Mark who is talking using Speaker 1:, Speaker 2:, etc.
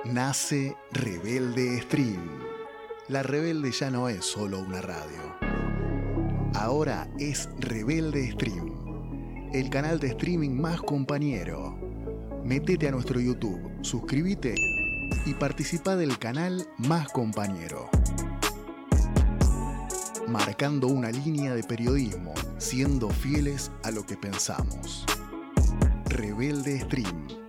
Speaker 1: Nace Rebelde Stream. La Rebelde ya no es solo una radio. Ahora es Rebelde Stream, el canal de streaming más compañero. Métete a nuestro YouTube, suscríbete y participa del canal más compañero. Marcando una línea de periodismo, siendo fieles a lo que pensamos. Rebelde Stream.